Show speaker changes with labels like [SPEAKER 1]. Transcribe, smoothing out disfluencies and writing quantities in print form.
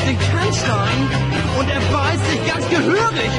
[SPEAKER 1] den Kernstein und er beißt sich ganz gehörig